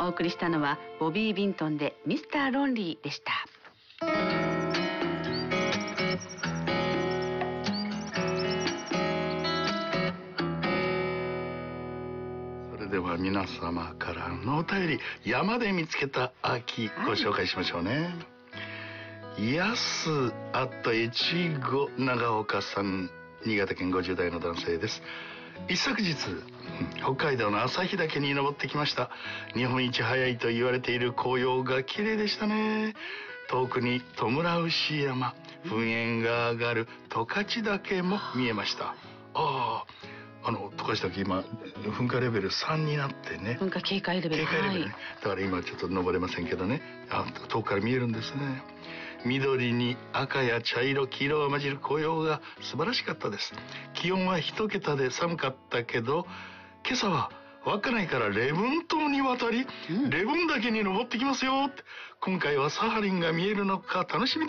お送りしたのはボビー・ビントンでミスター・ロンリーでした。 それでは皆様からのお便り、山で見つけた秋、ご紹介しましょうね。やすあっと越後長岡さん、新潟県50代の男性です。一昨日、北海道の旭岳に登ってきました。日本一早いと言われている紅葉が綺麗でしたね。遠くに戸村牛山、噴煙が上がる十勝岳も見えました。十勝岳今噴火レベル3になってね。 噴火警戒レベル。 警戒レベルね。だから今ちょっと登れませんけどね。遠くから見えるんですね。緑に赤や茶色、黄色が混じる紅葉が素晴らしかったです。気温は1桁で寒かったけど、今朝は稚内から礼文島に渡り、礼文岳に登ってきますよ。今回はサハリンが見えるのか楽しみです。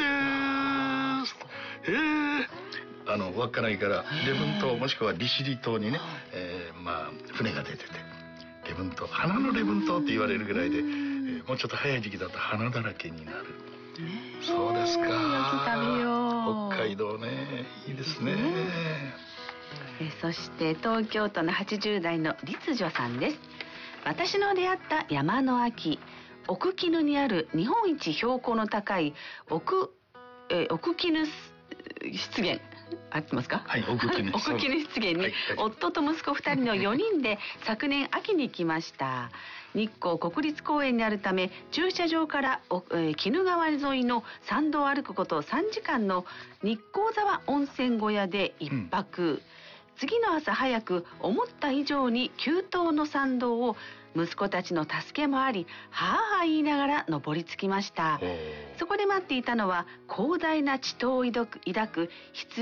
稚内から礼文島もしくは利尻島にね、船が出てて、礼文島、花の礼文島って言われるぐらいで、もうちょっと早い時期だと花だらけになる。そうですか。北海道ね、いいですね。 そして東京都の80代の立女さんです。私の出会った山の秋、奥絹にある日本一標高の高い奥絹湿原、合ってますか？ はい、奥絹湿原に夫と息子2人の4人で昨年秋に行きました。日光国立公園にあるため、駐車場から鬼怒川沿いの参道を歩くこと3時間の日光沢温泉小屋で1泊、次の朝早く思った以上に急登の参道を息子たちの助けもあり、はぁ言いながら登り着きました。そこで待っていたのは広大な地頭を抱く